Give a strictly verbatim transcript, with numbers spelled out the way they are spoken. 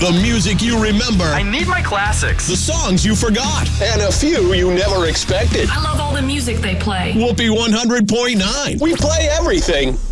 The music you remember. I need my classics. The songs you forgot. And a few you never expected. I love all the music they play. Whoopee one hundred point nine. We play everything.